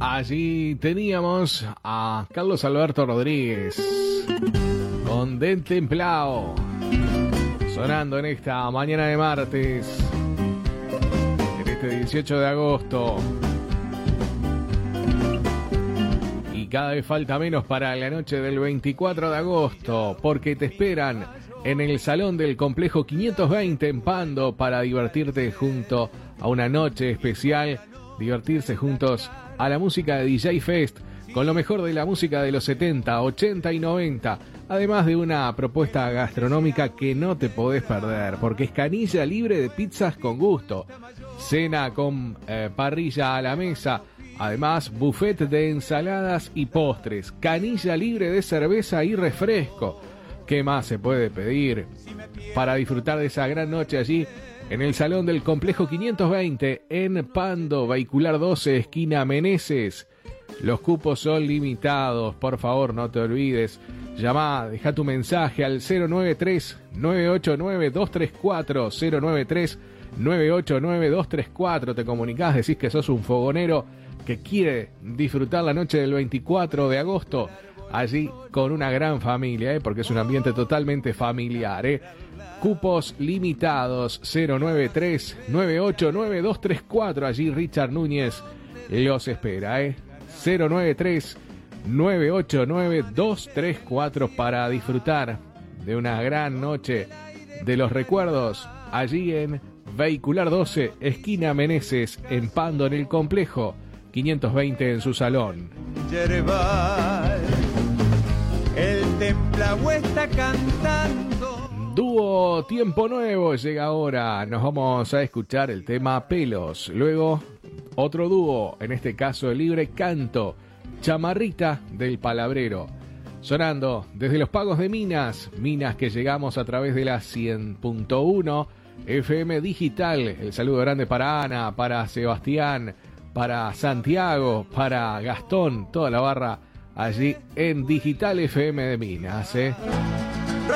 Allí teníamos a Carlos Alberto Rodríguez con Del Templao, sonando en esta mañana de martes, en este 18 de agosto. Y cada vez falta menos para la noche del 24 de agosto, porque te esperan en el salón del Complejo 520 en Pando para divertirte junto a una noche especial, divertirse juntos a la música de DJ Fest, con lo mejor de la música de los 70, 80 y 90, además de una propuesta gastronómica que no te podés perder, porque es canilla libre de pizzas con gusto, cena con parrilla a la mesa, además buffet de ensaladas y postres, canilla libre de cerveza y refresco. ¿Qué más se puede pedir para disfrutar de esa gran noche allí en el salón del Complejo 520 en Pando, Vehicular 12, esquina Meneses? Los cupos son limitados, por favor no te olvides. Llamá, deja tu mensaje al 093-989-234, 093-989-234. Te comunicás, decís que sos un fogonero que quiere disfrutar la noche del 24 de agosto allí con una gran familia, porque es un ambiente totalmente familiar, Cupos limitados, 093-989-234. Allí Richard Núñez los espera, 093-989-234 para disfrutar de una gran noche de los recuerdos allí en Vehicular 12, esquina Meneses, en Pando, en el Complejo 520 en su salón. El Templao está cantando. Dúo Tiempo Nuevo llega ahora. Nos vamos a escuchar el tema Pelos. Luego otro dúo, en este caso el Libre Canto, Chamarrita del Palabrero. Sonando desde los Pagos de Minas que llegamos a través de la 100.1 FM Digital. El saludo grande para Ana, para Sebastián, para Santiago, para Gastón, toda la barra allí en Digital FM de Minas,